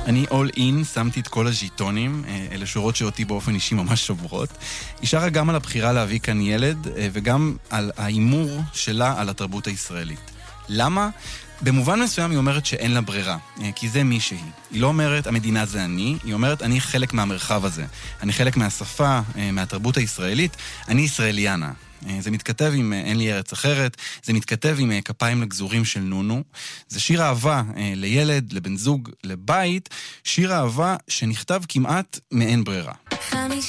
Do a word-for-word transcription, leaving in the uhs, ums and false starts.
אני all in, שמתי את כל הז'יטונים, אלה שורות שאותי באופן אישי ממש שוברות. היא שרה גם על הבחירה להביא כאן ילד, וגם על האימור שלה על התרבות הישראלית. למה? במובן מסוים היא אומרת שאין לה ברירה, כי זה מי שהיא. היא לא אומרת, המדינה זה אני, היא אומרת, אני חלק מהמרחב הזה. אני חלק מהשפה, מהתרבות הישראלית, אני ישראליאנה. זה מתכתב עם אין לי ארץ אחרת, זה מתכתב עם כפיים לגזורים של נונו. זה שיר אהבה לילד, לבן זוג, לבית, שיר אהבה שנכתב כמעט מאין ברירה.